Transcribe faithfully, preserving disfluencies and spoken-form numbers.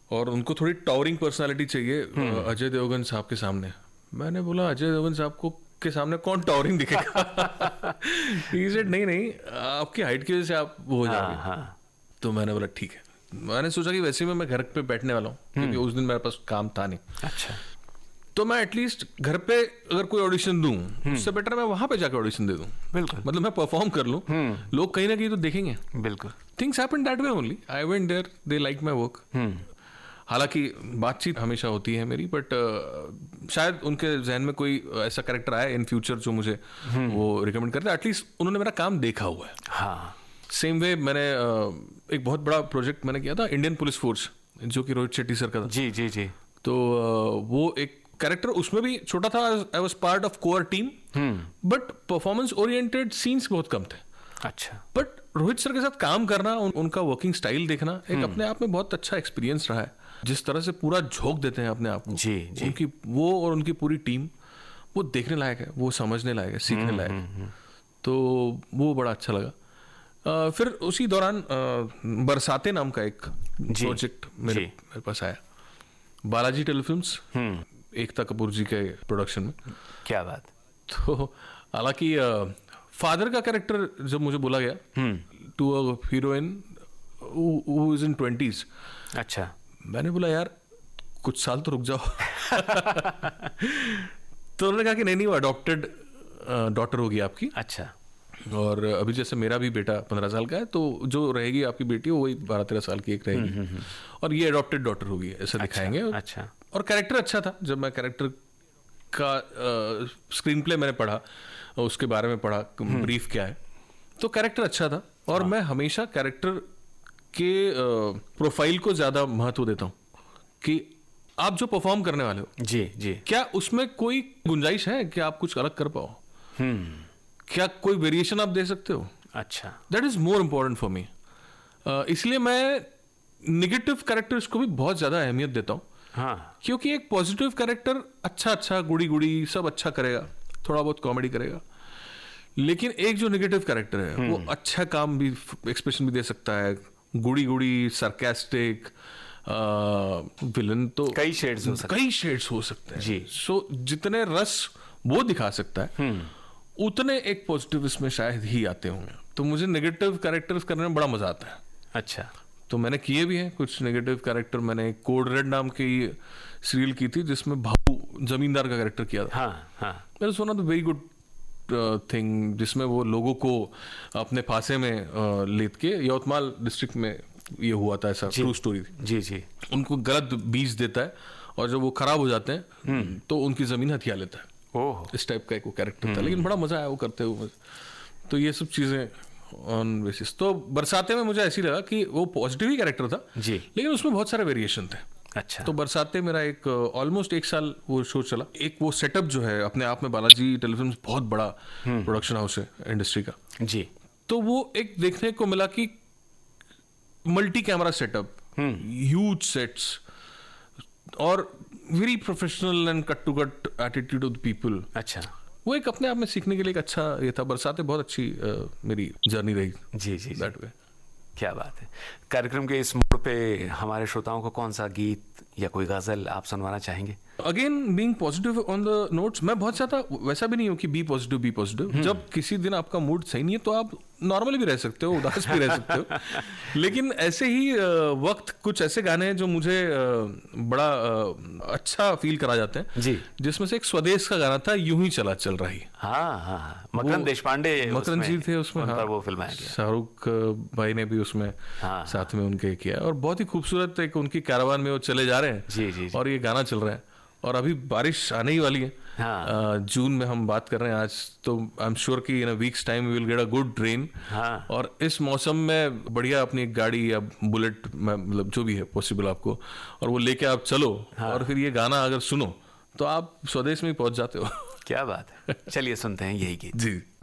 और उनको थोड़ी टावरिंग पर्सनालिटी चाहिए अजय देवगन साहब के सामने। मैंने बोला अजय देवगन साहब को के सामने कौन टावरिंग दिखेगा? He said, नहीं नहीं आपकी हाइट की वजह से आप वो हो जाओगे। हाँ, हाँ। तो मैंने बोला ठीक है। मैंने सोचा कि वैसे में मैं घर पे बैठने वाला हूँ क्योंकि उस दिन मेरे पास काम था नहीं। अच्छा। तो मैं एटलीस्ट घर पे अगर कोई ऑडिशन दूं उससे बेटर मैं वहां पे जाकर ऑडिशन दे दूं। बिल्कुल, मतलब मैं परफॉर्म कर लूं, लोग कहीं ना कहीं तो देखेंगे। बिल्कुल, things happen that way only. I went there, they like my work. हालांकि बातचीत हमेशा होती है मेरी, बट uh, शायद उनके जहन में कोई ऐसा कैरेक्टर आया इन फ्यूचर जो मुझे वो रिकमेंड करता है। एटलीस्ट उन्होंने मेरा काम देखा हुआ है। हाँ, सेम वे मैंने uh, एक बहुत बड़ा प्रोजेक्ट मैंने किया था, इंडियन पुलिस फोर्स, जो कि रोहित शेट्टी सर का था। जी जी जी। तो uh, वो एक कैरेक्टर उसमें भी छोटा था। I was part of core team, but performance oriented scenes बहुत कम थे। अच्छा। बट रोहित सर के साथ काम करना, उन, उनका वर्किंग स्टाइल देखना एक अपने आप में बहुत अच्छा एक्सपीरियंस रहा है। जिस तरह से पूरा झोंक देते हैं अपने आप को, जी, जी। उनकी वो और उनकी पूरी टीम, वो देखने लायक है, वो समझने लायक है, सीखने लायक है। तो वो बड़ा अच्छा लगा। आ, फिर उसी दौरान आ, बरसाते नाम का एक प्रोजेक्ट मेरे, मेरे पास आया, बालाजी टेलीफिल्म्स, एकता कपूर जी के प्रोडक्शन में। क्या बात। तो हालांकि फादर का कैरेक्टर जब मुझे बोला गया to a heroine who is in twenties, अच्छा, मैंने बोला यार कुछ साल तो रुक जाओ। तो उन्होंने कहा कि नहीं नहीं वो अडॉप्टेड डॉटर होगी आपकी। अच्छा। और अभी जैसे मेरा भी बेटा पंद्रह साल का है, तो जो रहेगी आपकी बेटी वो वही बारह तेरह साल की एक रहेगी, और ये अडॉप्टेड डॉटर होगी, ऐसा दिखाएंगे। अच्छा। और कैरेक्टर अच्छा था। जब मैं कैरेक्टर का स्क्रीन प्ले मैंने पढ़ा, उसके बारे में पढ़ा, ब्रीफ क्या है, तो कैरेक्टर अच्छा था। और मैं हमेशा कैरेक्टर के प्रोफाइल को ज्यादा महत्व देता हूँ कि आप जो परफॉर्म करने वाले हो, जी जी, क्या उसमें कोई गुंजाइश है कि आप कुछ अलग कर पाओ? क्या कोई वेरिएशन आप दे सकते हो? अच्छा, that is more important for me. इसलिए मैं निगेटिव कैरेक्टर्स को भी बहुत ज्यादा अहमियत देता हूँ। हाँ, क्योंकि एक पॉजिटिव कैरेक्टर अच्छा अच्छा गुड़ी गुड़ी सब अच्छा करेगा, थोड़ा बहुत कॉमेडी करेगा, लेकिन एक जो नेगेटिव कैरेक्टर है वो अच्छा काम भी, एक्सप्रेशन भी दे सकता है, गुड़ी गुड़ी सरकास्टिक विलन, तो कई शेड्स हो सकते कई शेड्स हो सकते हैं जी। सो so, जितने रस वो दिखा सकता है उतने एक पॉजिटिव इसमें शायद ही आते होंगे। तो मुझे नेगेटिव कैरेक्टर्स करने में बड़ा मजा आता है। अच्छा। तो मैंने किए भी हैं कुछ नेगेटिव कैरेक्टर। मैंने कोड रेड नाम की सीरियल की थी जिसमें भाऊ जमींदार का कैरेक्टर किया था। हाँ, हाँ। मैंने सुना तो वेरी गुड थिंग, जिसमें वो लोगों को अपने फांसे में uh, लेट के, यवतमाल डिस्ट्रिक्ट में ये हुआ था, ऐसा ट्रू स्टोरी थी। जी जी। उनको गलत बीज देता है और जब वो खराब हो जाते हैं तो उनकी जमीन हथिया लेता है। ओह, इस टाइप का एक वो कैरेक्टर था, लेकिन बड़ा मजा आया वो करते हुए। तो ये सब चीजें ऑन बेसिस। तो बरसाते में मुझे ऐसी लगा कि वो पॉजिटिव ही कैरेक्टर था जी, लेकिन उसमें बहुत सारे वेरिएशन थे। अच्छा। तो बरसाते मेरा एक ऑलमोस्ट एक साल वो शो चला। एक वो सेटअप जो है अपने आप में, बालाजी टेलीफिल्म्स बहुत बड़ा प्रोडक्शन हाउस है इंडस्ट्री का जी। तो वो एक देखने को मिला कि multi camera setup, huge sets, और very professional and cut to cut attitude of the people. अच्छा। वो एक अपने आप में सीखने के लिए एक अच्छा ये था। बरसाते बहुत अच्छी uh, मेरी जर्नी रही जी जी दैट वे। क्या बात है। कार्यक्रम के इस मोड़ पे हमारे श्रोताओं को कौन सा गीत या कोई गजल आप सुनवाना चाहेंगे? Again being positive on the notes, मैं बहुत ज्यादा वैसा भी नहीं हूँ कि बी पॉजिटिव बी पॉजिटिव। जब किसी दिन आपका मूड सही नहीं है तो आप नॉर्मली भी रह सकते हो, उदास भी रह सकते हो। लेकिन ऐसे ही वक्त कुछ ऐसे गाने हैं जो मुझे बड़ा अच्छा फील करा जाते हैं जी, जिसमें से एक स्वदेश का गाना था, यूं ही चला चल रही। हाँ हाँ, मकरंद देशपांडे, मकरंद जी थे उसमें। हाँ, वो फिल्माया गया, शाहरुख भाई ने भी उसमें हाँ, साथ में उनके किया, और बहुत ही खूबसूरत एक उनकी कैरावान में वो चले जा रहे हैं जी जी, और ये गाना चल रहा है। और अभी बारिश आने ही वाली है। हाँ। आ, जून में हम बात कर रहे हैं आज, तो आई एम श्योर कि इन अ weeks time we will get a good rain. हाँ। और इस मौसम में बढ़िया अपनी एक गाड़ी या बुलेट, मतलब जो भी है पॉसिबल आपको, और वो लेके आप चलो। हाँ। और फिर ये गाना अगर सुनो तो आप स्वदेश में ही पहुंच जाते हो। क्या बात है। चलिए सुनते हैं यही गीत जी।